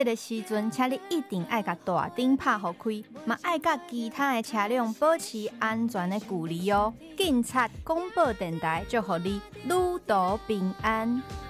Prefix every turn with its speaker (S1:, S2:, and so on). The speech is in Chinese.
S1: 这个时阵，请你一定要甲大灯拍互开，嘛爱甲其他的车辆保持安全的距离哦。警察广播电台祝福你旅途平安。